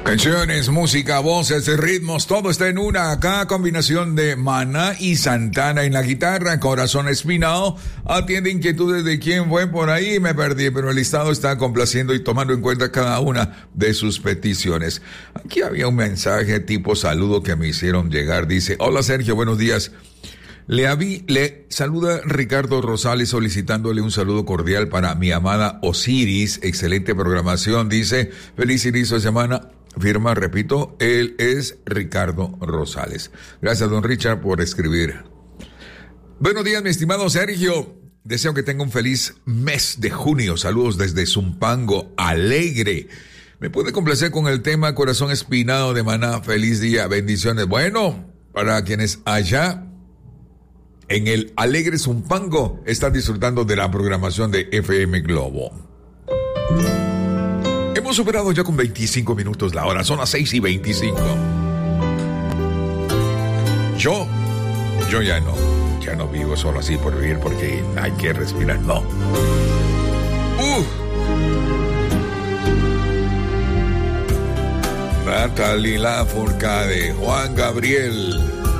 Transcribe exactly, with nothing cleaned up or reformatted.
Canciones, música, voces, ritmos, todo está en una. Acá combinación de Maná y Santana en la guitarra, Corazón Espinado. Atiende inquietudes de quién fue por ahí, me perdí, pero el listado está complaciendo y tomando en cuenta cada una de sus peticiones. Aquí había un mensaje tipo saludo que me hicieron llegar. Dice: hola Sergio, buenos días. Le, avi, le saluda Ricardo Rosales solicitándole un saludo cordial para mi amada Osiris. Excelente programación, dice. Feliz inicio de semana. Firma, repito, él es Ricardo Rosales. Gracias, don Richard, por escribir. Buenos días, mi estimado Sergio. Deseo que tenga un feliz mes de junio. Saludos desde Zumpango, Alegre. ¿Me puede complacer con el tema Corazón Espinado de Maná? Feliz día, bendiciones. Bueno, para quienes allá en el Alegre Zumpango están disfrutando de la programación de F M Globo. Hemos superado ya con veinticinco minutos la hora, son las seis y veinticinco. Yo, yo ya no, ya no vivo solo así por vivir porque hay que respirar, no. Uf. Natalie Lafourcade, Juan Gabriel.